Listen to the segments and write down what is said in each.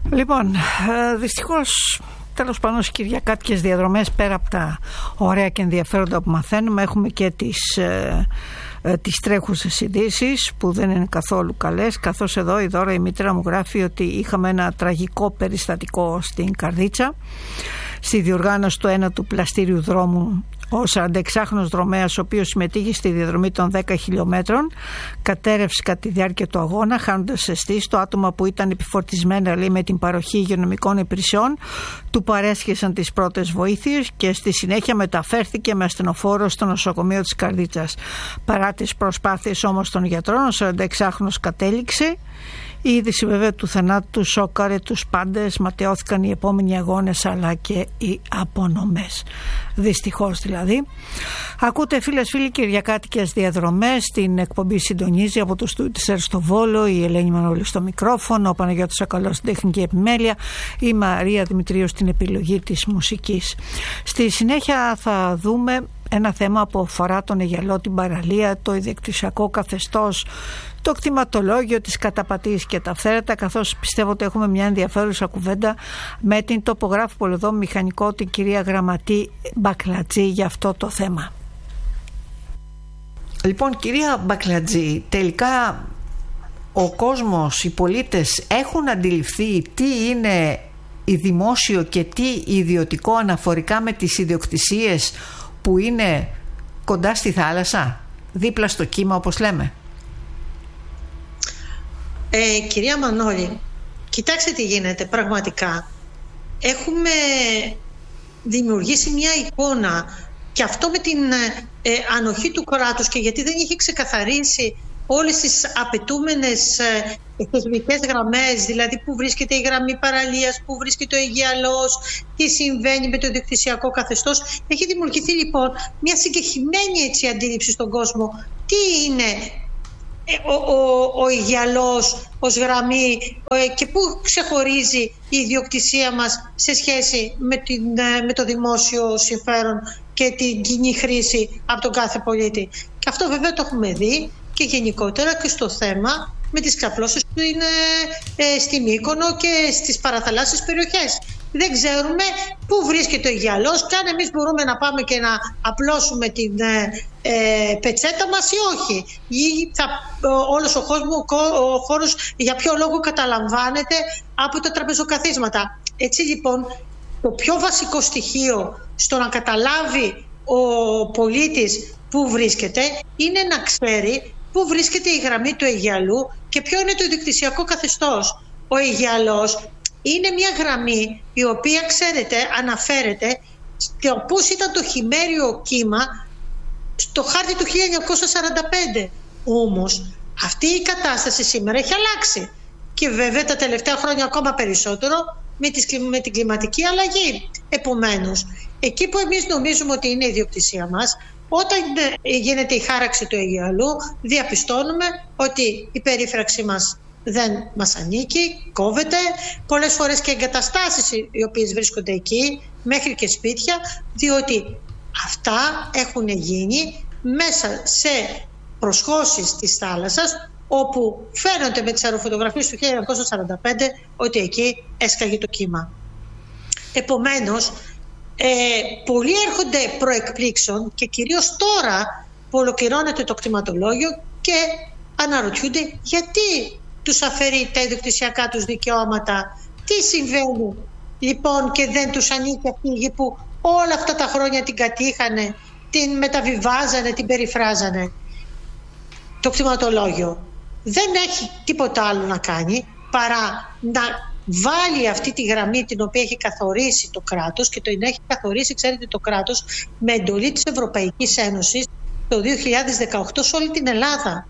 Λοιπόν, δυστυχώς, τέλος πάντων, στις κυριακάτικες διαδρομές, πέρα από τα ωραία και ενδιαφέροντα που μαθαίνουμε, έχουμε και τις τρέχουσες ειδήσεις που δεν είναι καθόλου καλές, καθώς εδώ η Δώρα, η μήτρα μου, γράφει ότι είχαμε ένα τραγικό περιστατικό στην Καρδίτσα, στη διοργάνωση του ένατου πλαστήριου δρόμου. Ο 46χρονος δρομέας, ο οποίος συμμετείχε στη διαδρομή των 10 χιλιόμετρων, κατέρευσε κατά τη διάρκεια του αγώνα, χάνοντας αισθήσεις. Το άτομα που ήταν επιφορτισμένα, λέει, με την παροχή υγειονομικών υπηρεσιών, του παρέσχεσαν τις πρώτες βοήθειες και στη συνέχεια μεταφέρθηκε με ασθενοφόρο στο νοσοκομείο της Καρδίτσας. Παρά τις προσπάθειες όμως των γιατρών, ο 46χρονος κατέληξε. Η είδηση βέβαια του θανάτου σόκαρε τους πάντες, ματαιώθηκαν οι επόμενοι αγώνες αλλά και οι απονομές. Δυστυχώς δηλαδή. Ακούτε, φίλες φίλοι, κυριακάτικες διαδρομές. Την εκπομπή συντονίζει από το στούντιο της στο Βόλο η Ελένη Μανώλη στο μικρόφωνο, ο Παναγιώτης Ακαλός στην τεχνική επιμέλεια, η Μαρία Δημητρίου στην επιλογή της μουσικής. Στη συνέχεια θα δούμε ένα θέμα που αφορά τον Αιγιαλό, την παραλία, το ιδιοκτησιακό καθεστώς, το κτηματολόγιο, τις καταπατήσεις και τα αυθαίρετα, καθώς πιστεύω ότι έχουμε μια ενδιαφέρουσα κουβέντα με την τοπογράφο πολυδόμου μηχανικό, την κυρία Γραμματή Μπακλατζή, για αυτό το θέμα. Λοιπόν, κυρία Μπακλατζή, τελικά ο κόσμος, οι πολίτες έχουν αντιληφθεί τι είναι η δημόσιο και τι ιδιωτικό αναφορικά με τις ιδιοκτησίες που είναι κοντά στη θάλασσα, δίπλα στο κύμα όπως λέμε? Κυρία Μανώλη, κοιτάξτε τι γίνεται πραγματικά. Έχουμε δημιουργήσει μια εικόνα, και αυτό με την ανοχή του κράτους, και γιατί δεν είχε ξεκαθαρίσει όλες τις απαιτούμενες θεσμικές γραμμές, δηλαδή που βρίσκεται η γραμμή παραλίας, που βρίσκεται ο Αιγιαλός, τι συμβαίνει με το ιδιοκτησιακό καθεστώς. Έχει δημιουργηθεί λοιπόν μια συγκεκριμένη αντίληψη στον κόσμο τι είναι ο Αιγιαλός ως γραμμή και πού ξεχωρίζει η ιδιοκτησία μας σε σχέση με το δημόσιο συμφέρον και την κοινή χρήση από τον κάθε πολίτη. Και αυτό βέβαια το έχουμε δει και γενικότερα και στο θέμα με τις ξαπλώσεις που είναι στη Μύκονο και στις παραθαλάσσιες περιοχές. Δεν ξέρουμε πού βρίσκεται ο Αιγιαλός και αν εμείς μπορούμε να πάμε και να απλώσουμε την πετσέτα μας ή όχι. Ή όλος ο χώρος για ποιο λόγο καταλαμβάνεται από τα τραπεζοκαθίσματα. Έτσι λοιπόν, το πιο βασικό στοιχείο στο να καταλάβει ο πολίτης πού βρίσκεται είναι να ξέρει πού βρίσκεται η γραμμή του Αιγιαλού και ποιο είναι το ιδιοκτησιακό καθεστώς. Ο Αιγιαλός είναι μια γραμμή η οποία, ξέρετε, αναφέρεται στο πώς ήταν το χειμέριο κύμα στο χάρτη του 1945. Όμως αυτή η κατάσταση σήμερα έχει αλλάξει και βέβαια τα τελευταία χρόνια ακόμα περισσότερο με την κλιματική αλλαγή. Επομένως, εκεί που εμείς νομίζουμε ότι είναι η ιδιοκτησία μας, όταν γίνεται η χάραξη του Αιγιαλού, διαπιστώνουμε ότι η περίφραξή μας δεν μας ανήκει, κόβεται. Πολλές φορές και εγκαταστάσεις οι οποίες βρίσκονται εκεί, μέχρι και σπίτια, διότι αυτά έχουν γίνει μέσα σε προσχώσεις της θάλασσας, όπου φαίνονται με τις αεροφωτογραφίες του 1945 ότι εκεί έσκαγε το κύμα. Επομένως, πολλοί έρχονται προεκπλήξεων και κυρίως τώρα που ολοκληρώνεται το κτηματολόγιο και αναρωτιούνται γιατί τους αφαιρεί τα ιδιοκτησιακά τους δικαιώματα, τι συμβαίνει λοιπόν και δεν τους ανήκει αυτή η γη που όλα αυτά τα χρόνια την κατήχανε, την μεταβιβάζανε, την περιφράζανε. Το κτηματολόγιο δεν έχει τίποτα άλλο να κάνει παρά να βάλει αυτή τη γραμμή την οποία έχει καθορίσει το κράτος, και το έχει καθορίσει, ξέρετε, το κράτος με εντολή της Ευρωπαϊκής Ένωσης το 2018 σε όλη την Ελλάδα.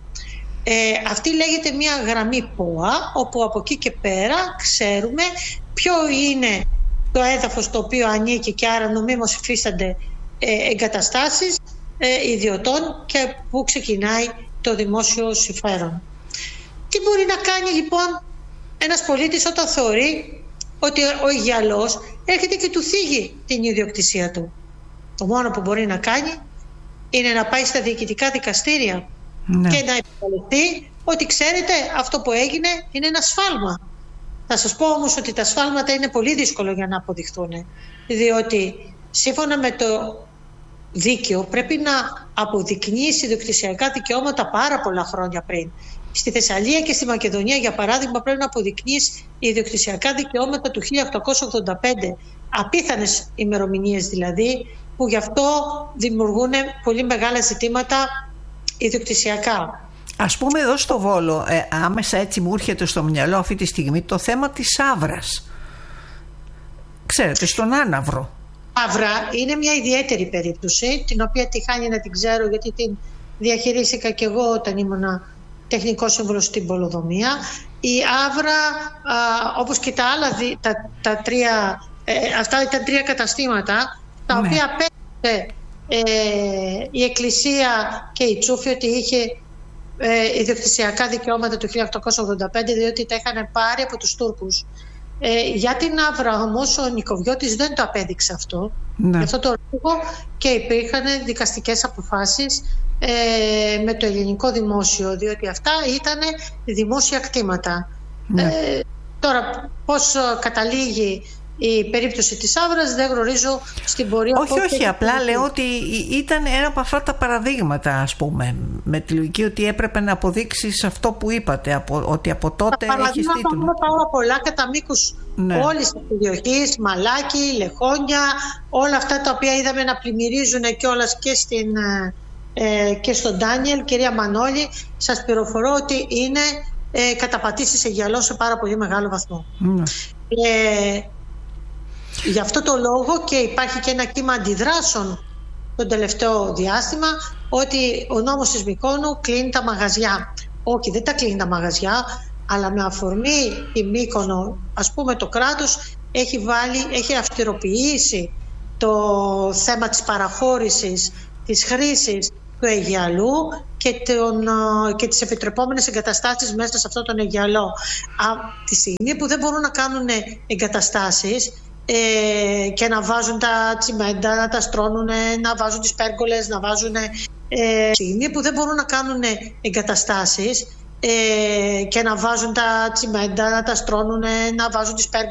Αυτή λέγεται μια γραμμή ΠΟΑ, όπου από εκεί και πέρα ξέρουμε ποιο είναι το έδαφος το οποίο ανήκει και άρα νομίμως υφίστανται εγκαταστάσεις ιδιωτών και πού ξεκινάει το δημόσιο συμφέρον. Τι μπορεί να κάνει λοιπόν ένας πολίτης όταν θεωρεί ότι ο Αιγιαλός έρχεται και του θίγει την ιδιοκτησία του? Το μόνο που μπορεί να κάνει είναι να πάει στα διοικητικά δικαστήρια και να επικαλεστεί ότι, ξέρετε, αυτό που έγινε είναι ένα σφάλμα. Θα σας πω όμως ότι τα σφάλματα είναι πολύ δύσκολο για να αποδειχθούν, διότι σύμφωνα με το δίκαιο πρέπει να αποδεικνύεις ιδιοκτησιακά δικαιώματα πάρα πολλά χρόνια πριν. Στη Θεσσαλία και στη Μακεδονία, για παράδειγμα, πρέπει να αποδεικνύεις ιδιοκτησιακά δικαιώματα του 1885, απίθανες ημερομηνίες δηλαδή, που γι' αυτό δημιουργούν πολύ μεγάλα ζητήματα ιδιοκτησιακά. Ας πούμε εδώ στο Βόλο, άμεσα έτσι μου έρχεται στο μυαλό αυτή τη στιγμή το θέμα της Αύρας. Ξέρετε, στον Άναυρο. Αύρα είναι μια ιδιαίτερη περίπτωση, την οποία τη χάνει να την ξέρω, γιατί την διαχειρίστηκα και εγώ όταν ήμουν τεχνικό σύμβουλος στην Πολοδομία. Η Αύρα, όπως και τα άλλα, αυτά ήταν 3 καταστήματα, τα οποία απέδειξε η Εκκλησία και η Τσούφη ότι είχε ιδιοκτησιακά δικαιώματα του 1885, διότι τα είχαν πάρει από τους Τούρκους. Για την Αύρα όμως ο νοικοβιώτης δεν το απέδειξε αυτό. Γι' αυτό το λόγο και υπήρχαν δικαστικές αποφάσεις με το ελληνικό δημόσιο, διότι αυτά ήταν δημόσια κτήματα. Τώρα πώς καταλήγει η περίπτωση της Αύρας δεν γνωρίζω στην πορεία. Όχι, απλά λέω ότι ήταν ένα από αυτά τα παραδείγματα, ας πούμε, με τη λογική ότι έπρεπε να αποδείξεις αυτό που είπατε, ότι από τότε έχεις τίτλο. Τα παραδείγματα πάρα πολλά κατά μήκους όλης της περιοχής, Μαλάκη, Λεχόνια, όλα αυτά τα οποία είδαμε να πλημμυρίζουν κιόλας και στον Ντάνιελ. Κυρία Μανώλη, σας πληροφορώ ότι είναι καταπατήσει σε γυαλό σε πάρα πολύ μεγάλο βαθμό. Γι' αυτό το λόγο και υπάρχει και ένα κύμα αντιδράσεων τον τελευταίο διάστημα, ότι ο νόμος της Μυκόνου κλείνει τα μαγαζιά. Όχι, δεν τα κλείνει τα μαγαζιά, αλλά με αφορμή η Μύκονο, ας πούμε, το κράτος έχει αυστηροποιήσει το θέμα της παραχώρησης, της χρήσης του Αιγιαλού και τις επιτρεπόμενες εγκαταστάσεις μέσα σε αυτό τον Αιγιαλό. Τη στιγμή που δεν μπορούν να κάνουν εγκαταστάσεις και να βάζουν τα τσιμέντα, να τα στρώνουν, να βάζουν τις πέργολες, να βάζουν... Τη στιγμή που δεν μπορούν να κάνουν εγκαταστάσεις και να βάζουν τα τσιμέντα, να τα στρώνουν, να βάζουν τις πέργολες,